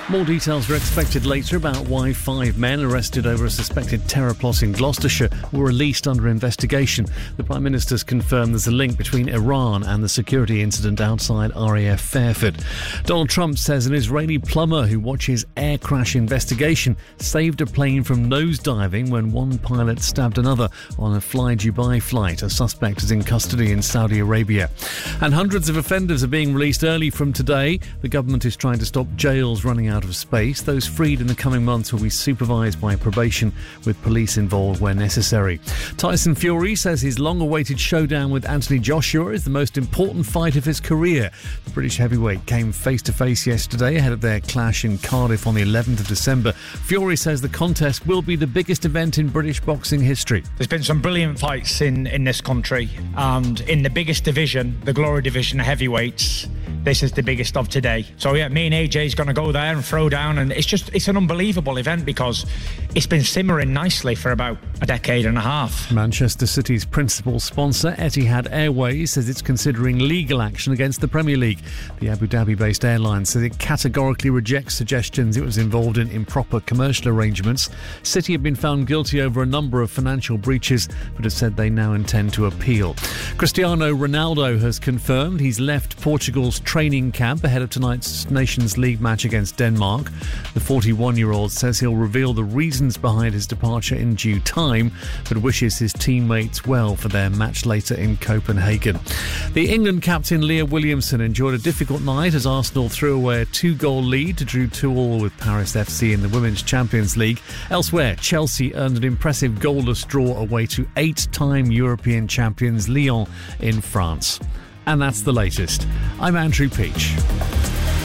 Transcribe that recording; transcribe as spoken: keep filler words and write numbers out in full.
More details are expected later about why five men arrested over a suspected terror plot in Gloucestershire were released under investigation. The Prime Minister's confirmed there's a link between Iran and the security incident outside R A F Fairford. Donald Trump says an Israeli plumber who watches air crash investigation saved a plane from nosediving when one pilot stabbed another on a Fly Dubai flight. A suspect is in custody in Saudi Arabia. And hundreds of offenders are being released early from today. The government is trying to stop jails running out of space. Those freed in the coming months will be supervised by probation, with police involved where necessary. Tyson Fury says his long-awaited showdown with Anthony Joshua is the most important fight of his career. The British heavyweight came face-to-face yesterday ahead of their clash in Cardiff on the eleventh of December. Fury says the contest will be the biggest event in British boxing history. There's been some brilliant fights in, in this country, and in the biggest division, the Glory Division heavyweights, this is the biggest of today. So yeah, me and A J's going to go there and throw down, and it's just, it's an unbelievable event because it's been simmering nicely for about a decade and a half. Manchester City's principal sponsor, Etihad Airways, says it's considering legal action against the Premier League. The Abu Dhabi-based airline says it categorically rejects suggestions it was involved in improper commercial arrangements. City have been found guilty over a number of financial breaches, but have said they now intend to appeal. Cristiano Ronaldo has confirmed he's left Portugal's training camp ahead of tonight's Nations League match against Denmark. The forty-one-year-old says he'll reveal the reasons behind his departure in due time, but wishes his teammates well for their match later in Copenhagen. The England captain Leah Williamson enjoyed a difficult night as Arsenal threw away a two-goal lead to drew two all with Paris F C in the Women's Champions League. Elsewhere, Chelsea earned an impressive goalless draw away to eight-time European champions Lyon in France. And that's the latest. I'm Andrew Peach.